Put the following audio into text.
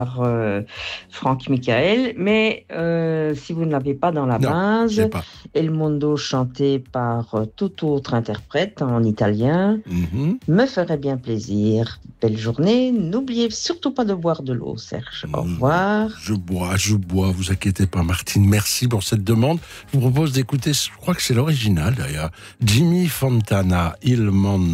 Franck Michael, mais si vous ne l'avez pas dans la Non, j'ai base, pas. El Mondo chanté par tout autre interprète en italien, Mhm. me ferait bien plaisir. Belle journée, n'oubliez surtout pas de boire de l'eau, Serge. Au revoir. Je bois, vous inquiétez pas, Martine. Merci pour cette demande. Je vous propose d'écouter, je crois que c'est l'original d'ailleurs, Jimmy Fontana, Il Mondo.